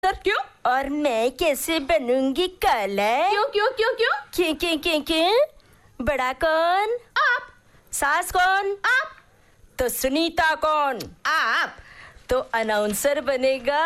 क्यों? और मैं कैसे बनूंगी कॉलर? क्यों क्यों क्यों क्यों? क्यों? बड़ा कौन? आप। सास कौन? आप। तो सुनीता कौन? आप। तो अनाउंसर बनेगा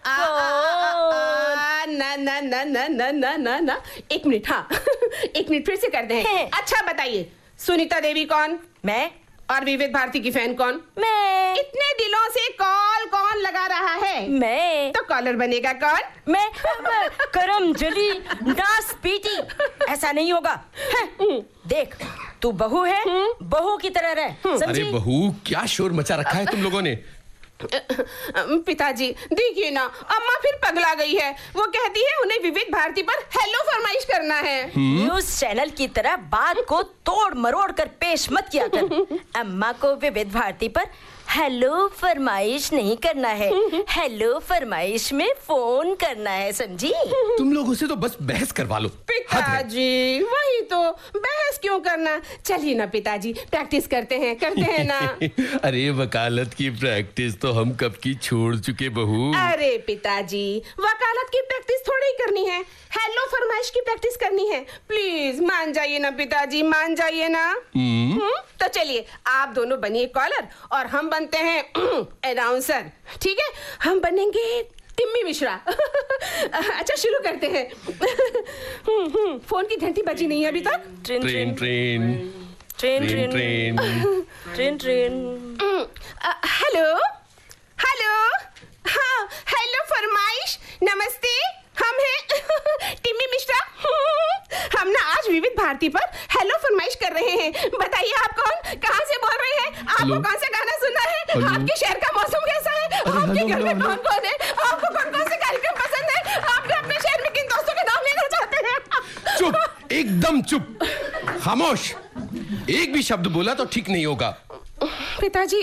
कौन? ना ना ना ना ना ना ना ना, एक मिनट। हाँ एक मिनट फिर से करते हैं। अच्छा बताइए, सुनीता देवी कौन? मैं। और विविध भारती की फैन कौन? मैं। इतने दिनों से कॉल कौन लगा रहा है? मैं। तो कॉलर बनेगा कौन? मैं करम जली नास पीटी, ऐसा नहीं होगा। देख, तू बहू है, बहू की तरह रह, समझी? अरे बहू, क्या शोर मचा रखा है तुम लोगों ने? पिताजी देखिए ना, अम्मा फिर पगला गई है। वो कहती है उन्हें विविध भारती पर हेलो फरमाइश करना है। न्यूज चैनल की तरह बात को तोड़ मरोड़ कर पेश मत किया कर। अम्मा को विविध भारती पर हेलो फरमाइश नहीं करना है, हेलो फरमाइश में फोन करना है, समझी? तुम लोगों से तो बस बहस करवा लो। पिताजी वही तो, बहस क्यों करना? चलिए ना पिताजी, प्रैक्टिस करते हैं ना। अरे वकालत की प्रैक्टिस तो हम कब की छोड़ चुके बहू। अरे पिताजी, वकालत की प्रैक्टिस थोड़ी ही करनी है, हेलो फरमाइश की प्रैक्टिस करनी है। प्लीज मान जाइए ना पिताजी, मान जाइए ना। तो चलिए, आप दोनों बनिए कॉलर और हम बनते हैं अनाउंसर। ठीक है, हम बनेंगे टिम्मी मिश्रा। अच्छा शुरू करते हैं। फोन की घंटी बजी नहीं है अभी तक। Train train train train train train train train. Hello hello, हाँ हेलो फरमाइश, नमस्ते, हम हैं टिम्मी मिश्रा। हम ना आज विविध भारती पर हेलो फरमाइश कर रहे हैं। बताइए आप कौन, कहाँ से बोल रहे हैं? आपको कौन सा गाना सुनना है? आपके शहर का मौसम कैसा है? आपके घर में कौन कौन है? आपको कौन कौन से कार्यक्रम पसंद है? आप अपने शहर में किन दोस्तों के नाम लेना चाहते हैं? चुप, एकदम चुप, खामोश। एक भी शब्द बोला तो ठीक नहीं होगा। पिताजी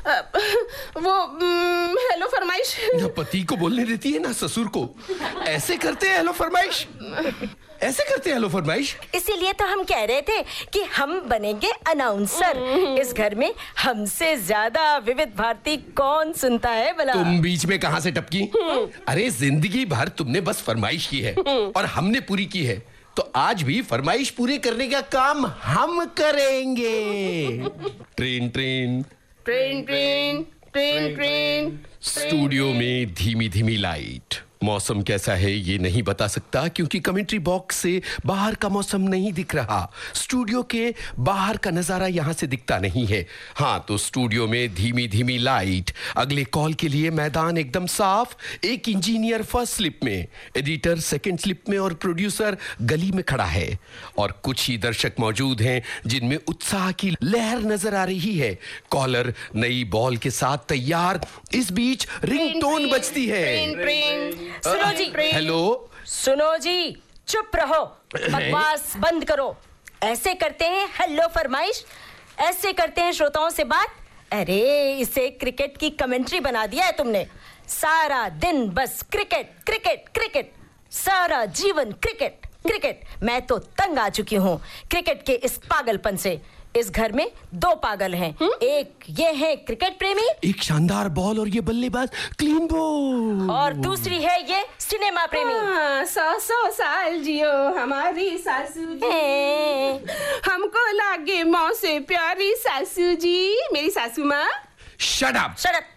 वो हेलो फरमाइश ना पति को बोलने देती है ना ससुर को। ऐसे करते हैं हेलो फरमाइश, ऐसे करते हैं हेलो फरमाइश। इसीलिए तो हम कह रहे थे कि हम बनेंगे अनाउंसर। इस घर में हमसे ज्यादा विविध भारती कौन सुनता है भला? तुम बीच में कहां से टपकी? अरे जिंदगी भर तुमने बस फरमाइश की है और हमने पूरी की है, तो आज भी फरमाइश पूरे करने का काम हम करेंगे। Train train train train train train. Studio में धीमी धीमी लाइट। मौसम कैसा है ये नहीं बता सकता क्योंकि कमेंट्री बॉक्स से बाहर का मौसम नहीं दिख रहा। स्टूडियो के बाहर का नजारा यहां से दिखता नहीं है। हाँ, तो स्टूडियो में धीमी धीमी लाइट। अगले कॉल के लिए मैदान एकदम साफ। एक इंजीनियर फर्स्ट स्लिप में, एडिटर सेकंड स्लिप में और प्रोड्यूसर गली में खड़ा है। और कुछ ही दर्शक मौजूद हैं जिनमें उत्साह की लहर नजर आ रही है। कॉलर नई बॉल के साथ तैयार। इस बीच रिंगटोन बजती है। सुनो जी। हेलो। सुनो जी, चुप रहो, बकवास बंद करो। ऐसे करते हैं हेलो फरमाइश, ऐसे करते हैं श्रोताओं से बात। अरे इसे क्रिकेट की कमेंट्री बना दिया है तुमने। सारा दिन बस क्रिकेट क्रिकेट क्रिकेट, सारा जीवन क्रिकेट क्रिकेट। मैं तो तंग आ चुकी हूँ क्रिकेट के इस पागलपन से। इस घर में दो पागल हैं। एक ये है क्रिकेट प्रेमी, एक शानदार बॉल और ये बल्लेबाज क्लीन बॉल, और दूसरी है ये सिनेमा प्रेमी। 100 साल जियो हमारी सासू जी, हमको लागे मौत से प्यारी सासू जी, मेरी सासू माँ। Shut up. Shut up.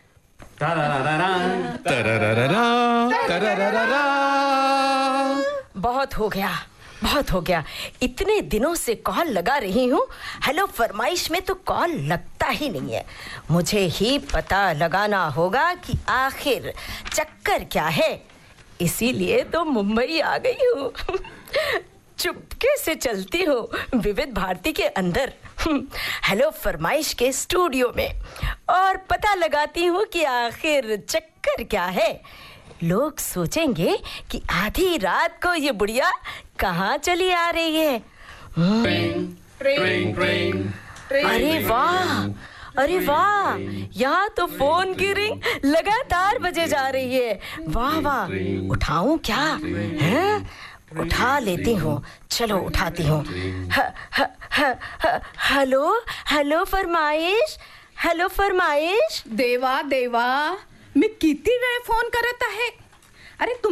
बहुत हो गया, बहुत हो गया। इतने दिनों से कॉल लगा रही हूँ, हेलो फरमाइश में तो कॉल लगता ही नहीं है। मुझे ही पता लगाना होगा कि आखिर चक्कर क्या है। इसीलिए तो मुंबई आ गई हूँ। चुपके से चलती हूँ विविध भारती के अंदर, हेलो फरमाइश के स्टूडियो में, और पता लगाती हूँ कि आखिर चक्कर क्या है। लोग सोचेंगे कि आधी रात को ये बुढ़िया कहाँ चली आ रही है। अरे वाह, अरे वाह, यहाँ तो फोन की रिंग लगातार बजे जा रही है। वाह वाह, उठाऊं क्या? हैं? उठा लेती हूँ, चलो उठाती हूँ। हेलो हेलो फरमाइश, हेलो फरमाइश। देवा देवा, मैं किती वेळ फोन करत आहे. अरे